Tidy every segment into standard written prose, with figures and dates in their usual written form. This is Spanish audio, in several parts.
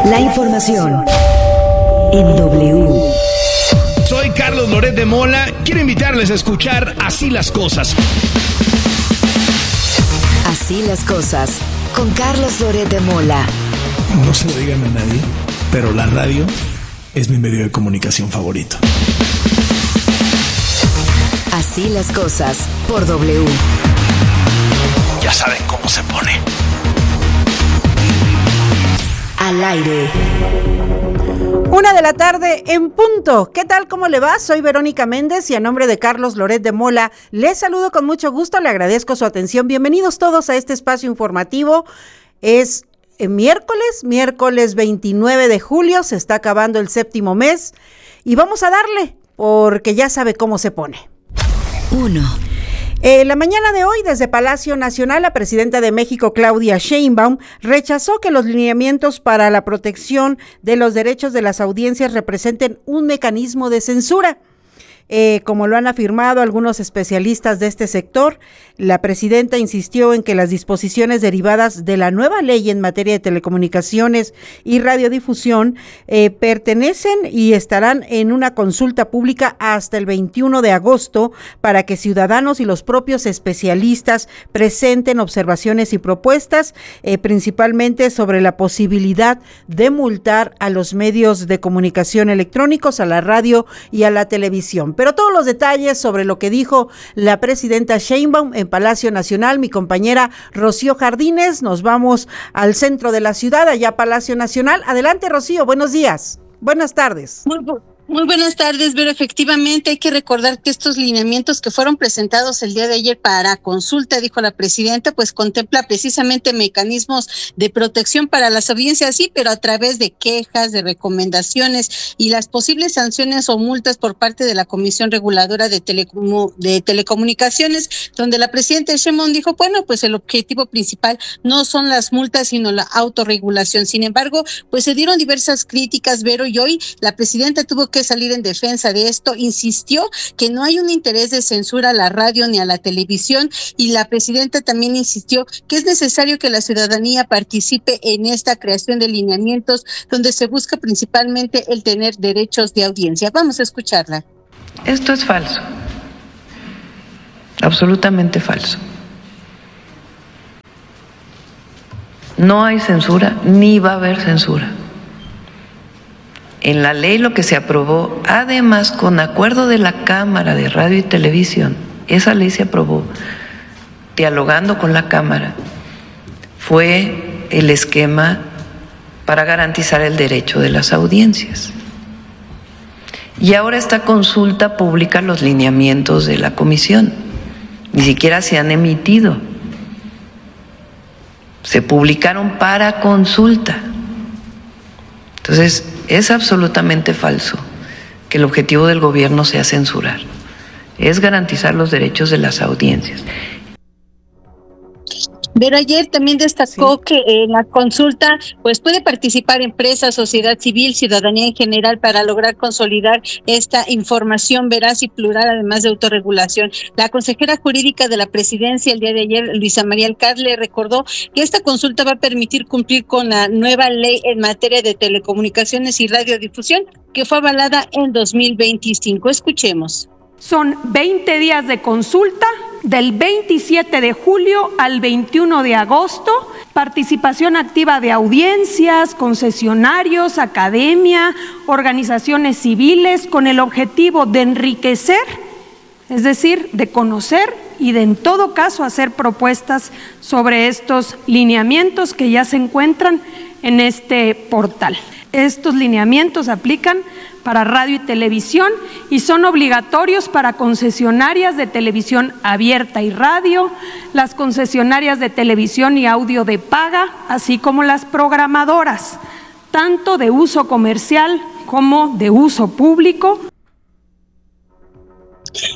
La información en W. Soy Carlos Loret de Mola. Quiero invitarles a escuchar Así las Cosas. Así las cosas, con Carlos Loret de Mola. No se lo digan a nadie, pero la radio es mi medio de comunicación favorito. Así las cosas, por W. Ya saben cómo se pone. Al aire. 1:00 p.m. en punto. ¿Qué tal? ¿Cómo le va? Soy Verónica Méndez y a nombre de Carlos Loret de Mola, les saludo con mucho gusto, le agradezco su atención. Bienvenidos todos a este espacio informativo. Es miércoles 29 de julio, se está acabando el séptimo mes y vamos a darle, porque ya sabe cómo se pone. 1. La mañana de hoy, desde Palacio Nacional, la presidenta de México, Claudia Sheinbaum, rechazó que los lineamientos para la protección de los derechos de las audiencias representen un mecanismo de censura. Como lo han afirmado algunos especialistas de este sector, la presidenta insistió en que las disposiciones derivadas de la nueva ley en materia de telecomunicaciones y radiodifusión pertenecen y estarán en una consulta pública hasta el 21 de agosto para que ciudadanos y los propios especialistas presenten observaciones y propuestas, principalmente sobre la posibilidad de multar a los medios de comunicación electrónicos, a la radio y a la televisión. Pero todos los detalles sobre lo que dijo la presidenta Sheinbaum en Palacio Nacional, mi compañera Rocío Jardines, nos vamos al centro de la ciudad, allá a Palacio Nacional. Adelante, Rocío, buenos días, buenas tardes. Muy buenas tardes, pero efectivamente hay que recordar que estos lineamientos que fueron presentados el día de ayer para consulta, dijo la presidenta, pues contempla precisamente mecanismos de protección para las audiencias, sí, pero a través de quejas, de recomendaciones y las posibles sanciones o multas por parte de la Comisión Reguladora de Telecomunicaciones, donde la presidenta Sheinbaum dijo, bueno, pues el objetivo principal no son las multas, sino la autorregulación. Sin embargo, pues se dieron diversas críticas, Vero, y hoy la presidenta tuvo que salir en defensa de esto, insistió que no hay un interés de censura a la radio ni a la televisión, y la presidenta también insistió que es necesario que la ciudadanía participe en esta creación de lineamientos donde se busca principalmente el tener derechos de audiencia. Vamos a escucharla. Esto es falso, absolutamente falso. No hay censura, ni va a haber censura. En la ley lo que se aprobó, además con acuerdo de la Cámara de Radio y Televisión, esa ley se aprobó dialogando con la Cámara, fue el esquema para garantizar el derecho de las audiencias. Y ahora esta consulta pública los lineamientos de la comisión, ni siquiera se han emitido, se publicaron para consulta. Entonces, es absolutamente falso que el objetivo del gobierno sea censurar, es garantizar los derechos de las audiencias. Pero ayer también destacó que en la consulta pues puede participar empresas, sociedad civil, ciudadanía en general para lograr consolidar esta información veraz y plural, además de autorregulación. La consejera jurídica de la presidencia el día de ayer, Luisa María Alcalde, recordó que esta consulta va a permitir cumplir con la nueva ley en materia de telecomunicaciones y radiodifusión que fue avalada en 2025. Escuchemos. Son 20 días de consulta, del 27 de julio al 21 de agosto, participación activa de audiencias, concesionarios, academia, organizaciones civiles, con el objetivo de enriquecer, es decir, de conocer y de en todo caso hacer propuestas sobre estos lineamientos que ya se encuentran en este portal. Estos lineamientos aplican para radio y televisión y son obligatorios para concesionarias de televisión abierta y radio, las concesionarias de televisión y audio de paga, así como las programadoras, tanto de uso comercial como de uso público.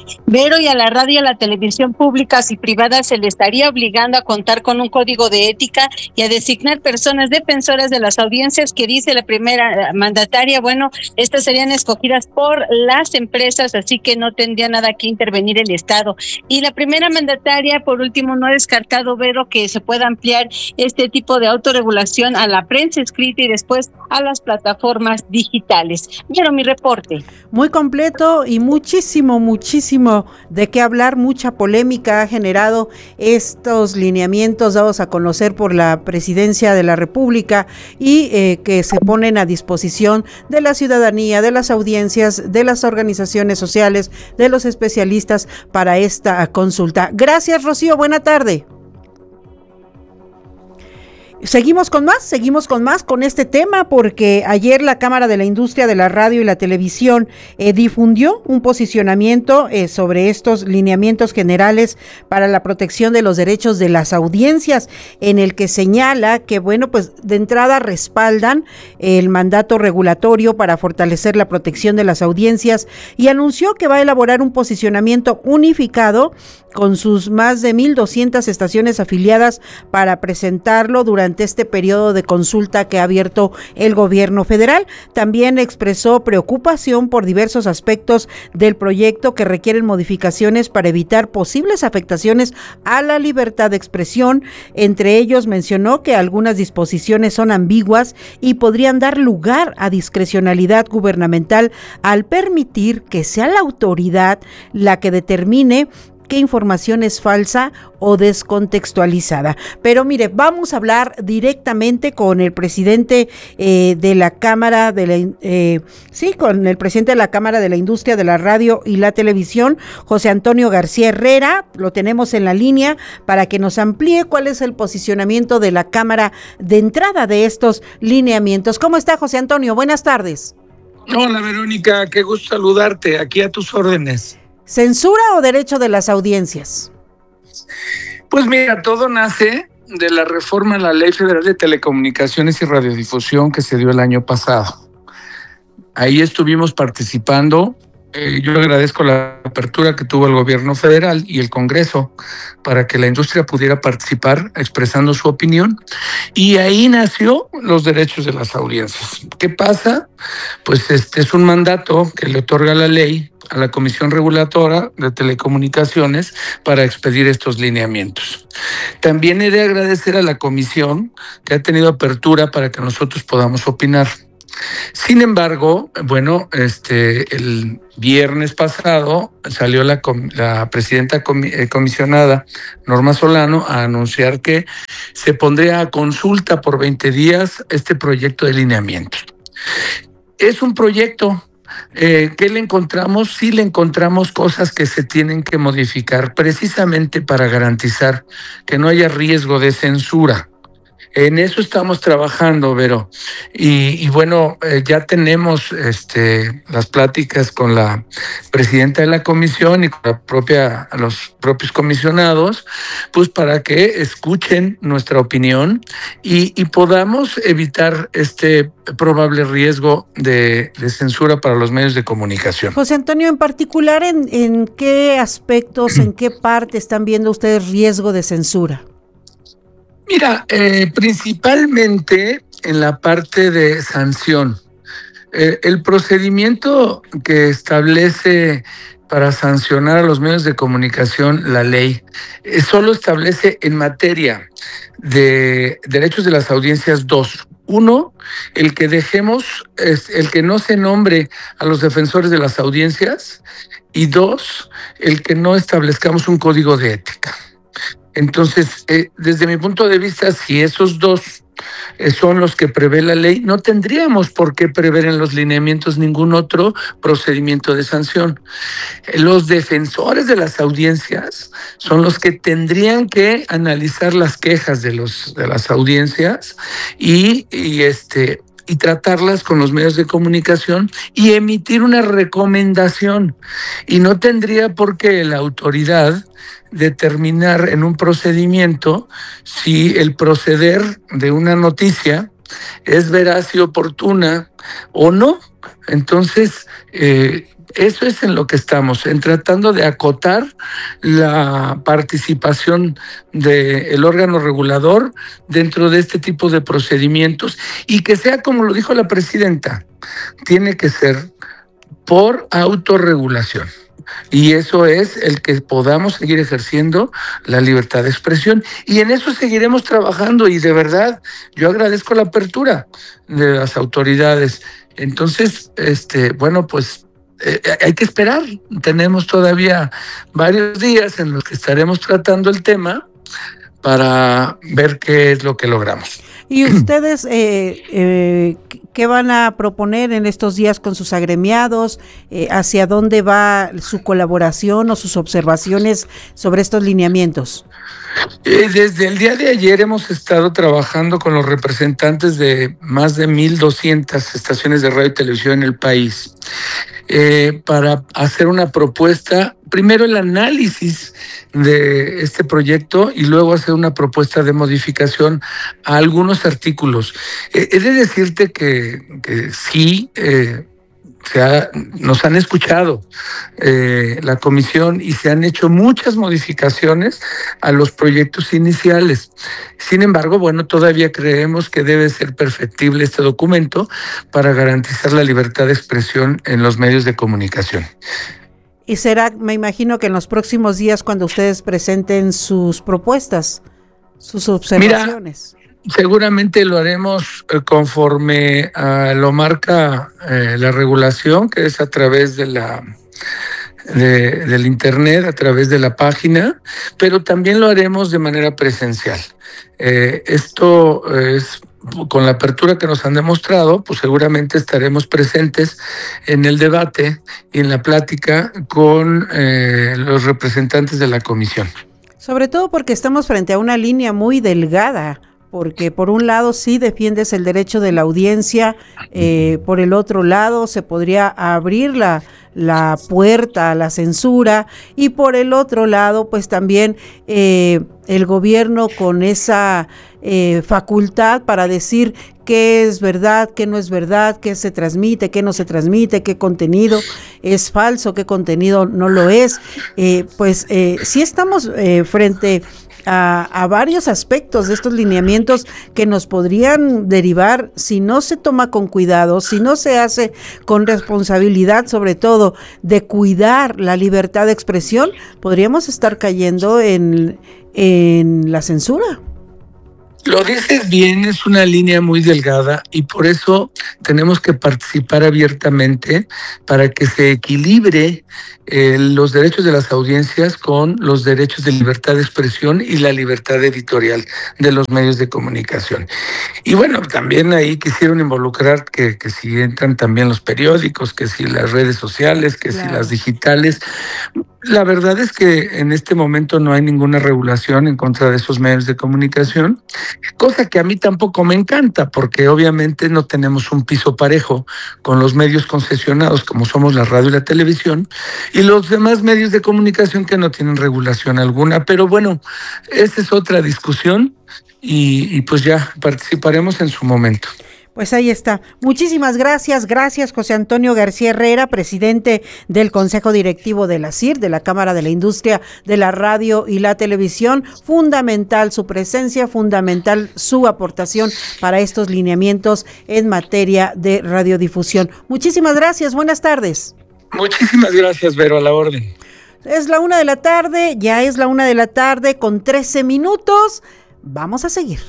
Vero, y a la radio y a la televisión públicas y privadas se le estaría obligando a contar con un código de ética y a designar personas defensoras de las audiencias que dice la primera mandataria. Bueno, estas serían escogidas por las empresas, así que no tendría nada que intervenir el Estado. Y la primera mandataria, por último, no ha descartado, Vero, que se pueda ampliar este tipo de autorregulación a la prensa escrita y después a las plataformas digitales. Vero, mi reporte. Muy completo y muchísimo de qué hablar. Mucha polémica ha generado estos lineamientos dados a conocer por la Presidencia de la República y que se ponen a disposición de la ciudadanía, de las audiencias, de las organizaciones sociales, de los especialistas para esta consulta. Gracias, Rocío. Buena tarde. Seguimos con más con este tema, porque ayer la Cámara de la Industria de la Radio y la Televisión difundió un posicionamiento sobre estos lineamientos generales para la protección de los derechos de las audiencias, en el que señala que, bueno, pues de entrada respaldan el mandato regulatorio para fortalecer la protección de las audiencias, y anunció que va a elaborar un posicionamiento unificado con sus más de 1,200 estaciones afiliadas para presentarlo durante este periodo de consulta que ha abierto el gobierno federal. También expresó preocupación por diversos aspectos del proyecto que requieren modificaciones para evitar posibles afectaciones a la libertad de expresión. Entre ellos mencionó que algunas disposiciones son ambiguas y podrían dar lugar a discrecionalidad gubernamental al permitir que sea la autoridad la que determine qué información es falsa o descontextualizada. Pero mire, vamos a hablar directamente con el presidente de la Cámara con el presidente de la Cámara de la Industria de la Radio y la Televisión, José Antonio García Herrera. Lo tenemos en la línea para que nos amplíe cuál es el posicionamiento de la Cámara de entrada de estos lineamientos. ¿Cómo está, José Antonio? Buenas tardes. Hola, Verónica, qué gusto saludarte, aquí a tus órdenes. ¿Censura o derecho de las audiencias? Pues mira, todo nace de la reforma a la Ley Federal de Telecomunicaciones y Radiodifusión que se dio el año pasado. Ahí estuvimos participando. Yo agradezco la apertura que tuvo el gobierno federal y el Congreso para que la industria pudiera participar expresando su opinión, y ahí nació los derechos de las audiencias. ¿Qué pasa? Pues es un mandato que le otorga la ley a la Comisión Reguladora de Telecomunicaciones para expedir estos lineamientos. También he de agradecer a la comisión que ha tenido apertura para que nosotros podamos opinar. Sin embargo, bueno, el viernes pasado salió la presidenta comisionada Norma Solano a anunciar que se pondría a consulta por 20 días este proyecto de lineamientos. Es un proyecto. ¿Qué le encontramos? Sí le encontramos cosas que se tienen que modificar precisamente para garantizar que no haya riesgo de censura. En eso estamos trabajando, Vero. Y bueno, ya tenemos las pláticas con la presidenta de la comisión y con los propios comisionados, pues para que escuchen nuestra opinión y podamos evitar este probable riesgo de censura para los medios de comunicación. José Antonio, en particular, ¿en qué aspectos, en qué parte están viendo ustedes riesgo de censura? Mira, principalmente en la parte de sanción. El procedimiento que establece para sancionar a los medios de comunicación la ley solo establece en materia de derechos de las audiencias dos. Uno, el que no se nombre a los defensores de las audiencias, y dos, el que no establezcamos un código de ética. Entonces, desde mi punto de vista, si esos dos son los que prevé la ley, no tendríamos por qué prever en los lineamientos ningún otro procedimiento de sanción. Los defensores de las audiencias son los que tendrían que analizar las quejas de las audiencias y tratarlas con los medios de comunicación y emitir una recomendación. Y no tendría por qué la autoridad determinar en un procedimiento si el proceder de una noticia es veraz y oportuna o no. Entonces, Eso es en lo que estamos, en tratando de acotar la participación del órgano regulador dentro de este tipo de procedimientos y que sea como lo dijo la presidenta, tiene que ser por autorregulación. Y eso es el que podamos seguir ejerciendo la libertad de expresión. Y en eso seguiremos trabajando. Y de verdad, yo agradezco la apertura de las autoridades. Entonces, bueno, pues hay que esperar. Tenemos todavía varios días en los que estaremos tratando el tema para ver qué es lo que logramos. ¿Y ustedes qué van a proponer en estos días con sus agremiados? ¿Hacia dónde va su colaboración o sus observaciones sobre estos lineamientos? Desde el día de ayer hemos estado trabajando con los representantes de más de 1,200 estaciones de radio y televisión en el país para hacer una propuesta, primero el análisis de este proyecto y luego hacer una propuesta de modificación a algunos artículos. He de decirte que sí, nos han escuchado la comisión y se han hecho muchas modificaciones a los proyectos iniciales. Sin embargo, bueno, todavía creemos que debe ser perfectible este documento para garantizar la libertad de expresión en los medios de comunicación. Y será, me imagino que en los próximos días cuando ustedes presenten sus propuestas, sus observaciones. Mira, seguramente lo haremos conforme lo marca la regulación, que es a través de del internet, a través de la página, pero también lo haremos de manera presencial. Esto es con la apertura que nos han demostrado, pues seguramente estaremos presentes en el debate y en la plática con los representantes de la comisión. Sobre todo porque estamos frente a una línea muy delgada, porque por un lado sí defiendes el derecho de la audiencia, por el otro lado se podría abrir la puerta a la censura y por el otro lado pues también el gobierno con esa facultad para decir qué es verdad, qué no es verdad, qué se transmite, qué no se transmite, qué contenido es falso, qué contenido no lo es. Sí estamos frente a varios aspectos de estos lineamientos que nos podrían derivar, si no se toma con cuidado, si no se hace con responsabilidad, sobre todo de cuidar la libertad de expresión, podríamos estar cayendo en la censura. Lo dices bien, es una línea muy delgada y por eso tenemos que participar abiertamente para que se equilibre los derechos de las audiencias con los derechos de libertad de expresión y la libertad editorial de los medios de comunicación. Y bueno, también ahí quisieron involucrar que si entran también los periódicos, que si las redes sociales, que claro, si las digitales. La verdad es que en este momento no hay ninguna regulación en contra de esos medios de comunicación, cosa que a mí tampoco me encanta, porque obviamente no tenemos un piso parejo con los medios concesionados como somos la radio y la televisión y los demás medios de comunicación que no tienen regulación alguna. Pero bueno, esa es otra discusión y pues ya participaremos en su momento. Pues ahí está. Muchísimas gracias. Gracias, José Antonio García Herrera, presidente del Consejo Directivo de la CIR, de la Cámara de la Industria de la Radio y la Televisión. Fundamental su presencia, fundamental su aportación para estos lineamientos en materia de radiodifusión. Muchísimas gracias. Buenas tardes. Muchísimas gracias, Vero, a la orden. Es la 1 de la tarde, ya es la 1 de la tarde con 13 minutos. Vamos a seguir.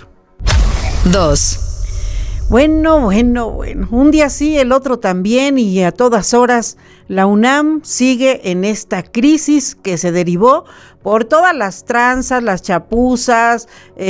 2. Bueno, un día sí, el otro también y a todas horas la UNAM sigue en esta crisis que se derivó por todas las tranzas, las chapuzas,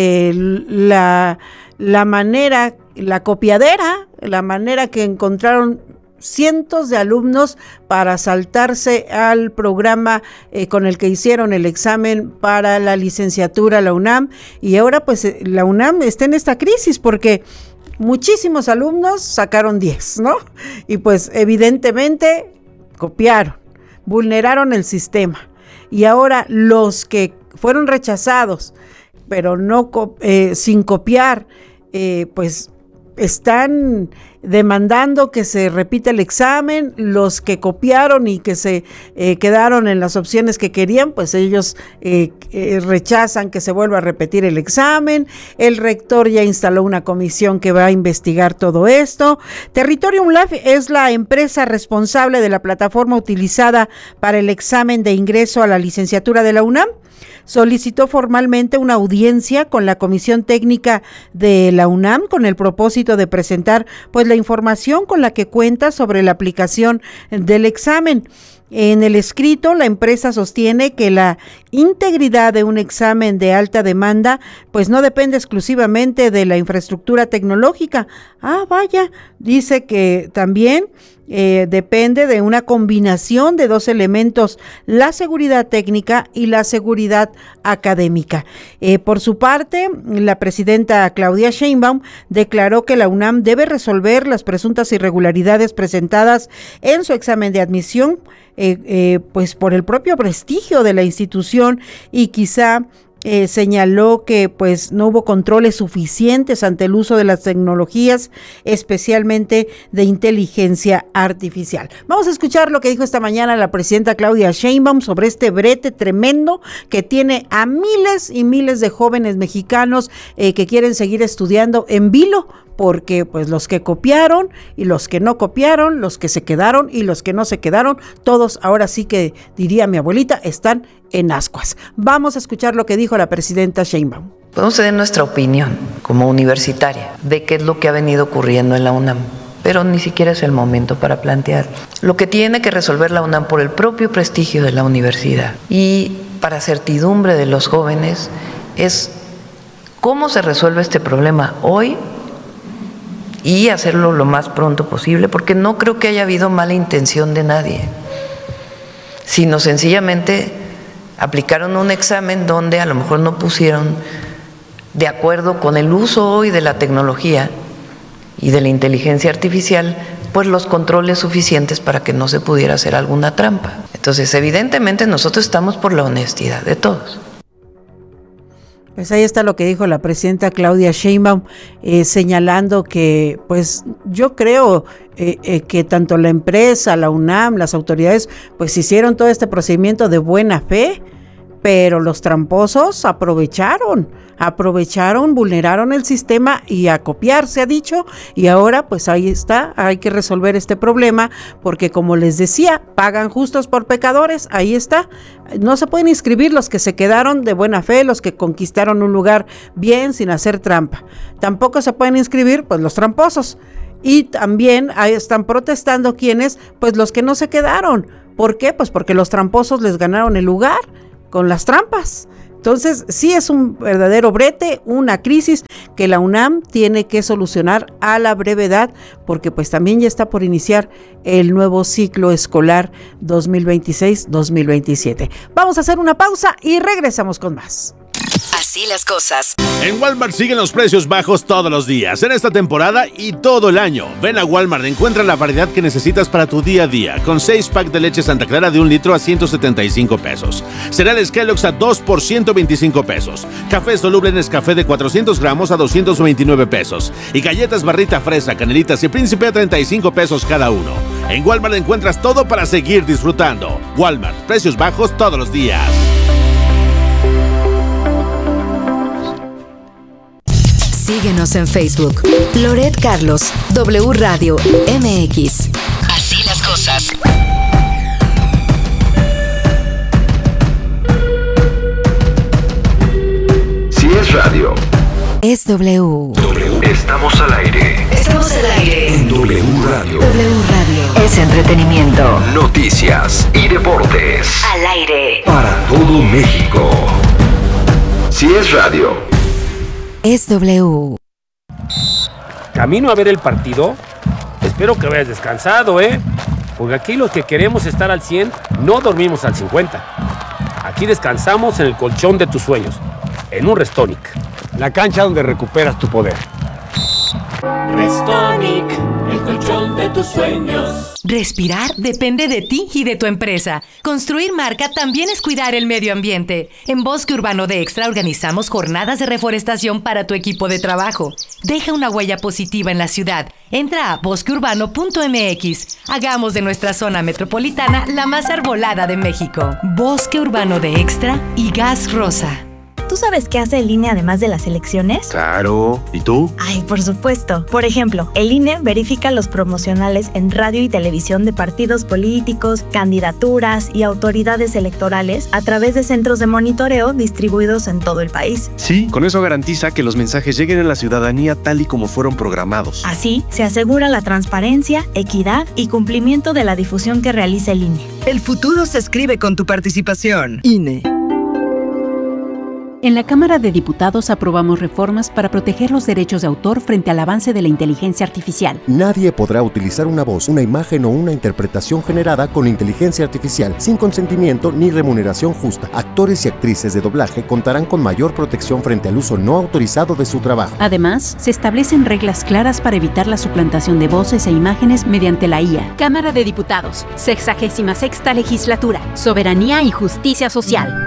la manera, la copiadera, la manera que encontraron cientos de alumnos para saltarse al programa con el que hicieron el examen para la licenciatura a la UNAM y ahora pues la UNAM está en esta crisis porque muchísimos alumnos sacaron 10, ¿no? Y pues evidentemente copiaron, vulneraron el sistema. Y ahora los que fueron rechazados, pero no sin copiar, pues están demandando que se repita el examen. Los que copiaron y que se quedaron en las opciones que querían, pues ellos rechazan que se vuelva a repetir el examen. El rector ya instaló una comisión que va a investigar todo esto. Territorium Lab es la empresa responsable de la plataforma utilizada para el examen de ingreso a la licenciatura de la UNAM. Solicitó formalmente una audiencia con la Comisión Técnica de la UNAM con el propósito de presentar pues la información con la que cuenta sobre la aplicación del examen. En el escrito, la empresa sostiene que la integridad de un examen de alta demanda pues no depende exclusivamente de la infraestructura tecnológica. Dice que también depende de una combinación de dos elementos, la seguridad técnica y la seguridad académica. Por su parte, la presidenta Claudia Sheinbaum declaró que la UNAM debe resolver las presuntas irregularidades presentadas en su examen de admisión, pues por el propio prestigio de la institución, y quizá señaló que pues no hubo controles suficientes ante el uso de las tecnologías, especialmente de inteligencia artificial. Vamos a escuchar lo que dijo esta mañana la presidenta Claudia Sheinbaum sobre este brete tremendo que tiene a miles y miles de jóvenes mexicanos que quieren seguir estudiando en vilo, porque pues los que copiaron y los que no copiaron, los que se quedaron y los que no se quedaron, todos ahora sí que, diría mi abuelita, están en ascuas. Vamos a escuchar lo que dijo la presidenta Sheinbaum. Podemos tener nuestra opinión como universitaria de qué es lo que ha venido ocurriendo en la UNAM, pero ni siquiera es el momento para plantear. Lo que tiene que resolver la UNAM por el propio prestigio de la universidad y para certidumbre de los jóvenes es cómo se resuelve este problema hoy y hacerlo lo más pronto posible, porque no creo que haya habido mala intención de nadie, sino sencillamente aplicaron un examen donde a lo mejor no pusieron de acuerdo con el uso hoy de la tecnología y de la inteligencia artificial, pues los controles suficientes para que no se pudiera hacer alguna trampa. Entonces, evidentemente nosotros estamos por la honestidad de todos. Pues ahí está lo que dijo la presidenta Claudia Sheinbaum, señalando que pues yo creo que tanto la empresa, la UNAM, las autoridades pues hicieron todo este procedimiento de buena fe, pero los tramposos aprovecharon, vulneraron el sistema y a copiar, se ha dicho, y ahora pues ahí está, hay que resolver este problema, porque como les decía, pagan justos por pecadores, ahí está, no se pueden inscribir los que se quedaron de buena fe, los que conquistaron un lugar bien, sin hacer trampa, tampoco se pueden inscribir pues los tramposos, y también ahí están protestando quienes, pues los que no se quedaron. ¿Por qué? Pues porque los tramposos les ganaron el lugar con las trampas. Entonces, sí es un verdadero brete, una crisis que la UNAM tiene que solucionar a la brevedad, porque pues también ya está por iniciar el nuevo ciclo escolar 2026-2027. Vamos a hacer una pausa y regresamos con más. Así las cosas. En Walmart siguen los precios bajos todos los días, en esta temporada y todo el año. Ven a Walmart, encuentra la variedad que necesitas para tu día a día, con 6 packs de leche Santa Clara de 1 litro a 175 pesos. Cereales Kellogg's a 2 por 125 pesos. Café soluble Nescafé de 400 gramos a 229 pesos. Y galletas Barrita Fresa, Canelitas y Príncipe a 35 pesos cada uno. En Walmart encuentras todo para seguir disfrutando. Walmart, precios bajos todos los días. Síguenos en Facebook. Loret Carlos, W Radio MX. Así las cosas. Si es radio, es W. Estamos al aire. Estamos al aire. En W Radio. W Radio. Es entretenimiento. Noticias y deportes. Al aire. Para todo México. Si es radio, es W. Camino a ver el partido. Espero que vayas descansado, porque aquí los que queremos estar al 100 no dormimos al 50. Aquí descansamos en el colchón de tus sueños, en un Restonic, la cancha donde recuperas tu poder. Restonic, el colchón de tus sueños. Respirar depende de ti y de tu empresa. Construir marca también es cuidar el medio ambiente. En Bosque Urbano de Extra organizamos jornadas de reforestación para tu equipo de trabajo. Deja una huella positiva en la ciudad. Entra a bosqueurbano.mx. Hagamos de nuestra zona metropolitana la más arbolada de México. Bosque Urbano de Extra y Gas Rosa. ¿Tú sabes qué hace el INE además de las elecciones? Claro. ¿Y tú? Ay, por supuesto. Por ejemplo, el INE verifica los promocionales en radio y televisión de partidos políticos, candidaturas y autoridades electorales a través de centros de monitoreo distribuidos en todo el país. Sí, con eso garantiza que los mensajes lleguen a la ciudadanía tal y como fueron programados. Así, se asegura la transparencia, equidad y cumplimiento de la difusión que realiza el INE. El futuro se escribe con tu participación. INE. En la Cámara de Diputados aprobamos reformas para proteger los derechos de autor frente al avance de la inteligencia artificial. Nadie podrá utilizar una voz, una imagen o una interpretación generada con inteligencia artificial sin consentimiento ni remuneración justa. Actores y actrices de doblaje contarán con mayor protección frente al uso no autorizado de su trabajo. Además, se establecen reglas claras para evitar la suplantación de voces e imágenes mediante la IA. Cámara de Diputados, 66ª Legislatura, Soberanía y Justicia Social.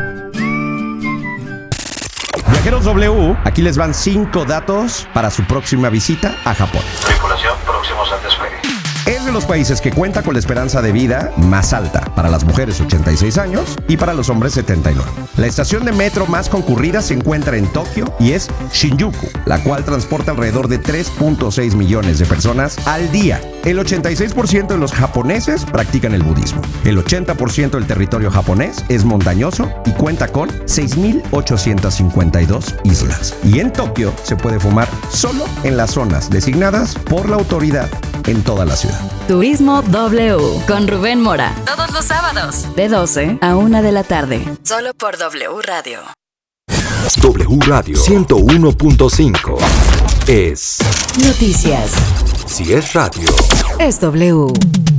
Viajeros W, aquí les van 5 datos para su próxima visita a Japón. Tripulación, próximos al despegue. Es de los países que cuenta con la esperanza de vida más alta. Para las mujeres 86 años y para los hombres 79. La estación de metro más concurrida se encuentra en Tokio y es Shinjuku, la cual transporta alrededor de 3.6 millones de personas al día. El 86% de los japoneses practican el budismo. El 80% del territorio japonés es montañoso y cuenta con 6.852 islas. Y en Tokio se puede fumar solo en las zonas designadas por la autoridad en toda la ciudad. Turismo W con Rubén Mora. Todos los sábados de 12 a 1 de la tarde. Solo por W Radio. W Radio 101.5 es Noticias. Si es radio, es W.